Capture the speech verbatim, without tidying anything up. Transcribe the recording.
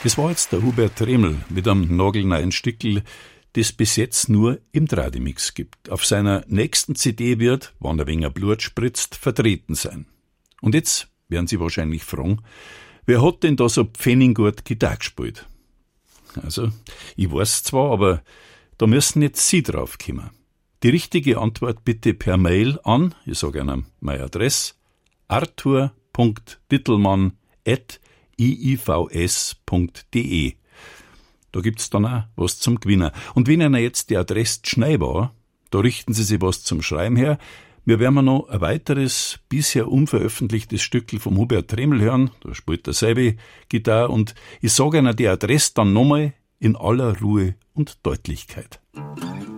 Das war jetzt der Hubert Treml mit einem nagelneuen Stickel, das bis jetzt nur im Tradimix gibt. Auf seiner nächsten C D wird, wann ein wenig Blut spritzt, vertreten sein. Und jetzt werden Sie wahrscheinlich fragen, wer hat denn da so pfenninggurt Gitarre gespielt? Also, ich weiß zwar, aber da müssen jetzt Sie drauf kommen. Die richtige Antwort bitte per Mail an, ich sage Ihnen meine Adresse, arthur punkt dittelmann at i i v s punkt d e. Da gibt's dann auch was zum Gewinnen. Und wenn Ihnen jetzt die Adresse schnell war, da richten Sie sich was zum Schreiben her. Wir werden noch ein weiteres, bisher unveröffentlichtes Stückel vom Hubert Treml hören. Da spielt derselbe Gitarre und ich sage Ihnen die Adresse dann nochmal in aller Ruhe und Deutlichkeit.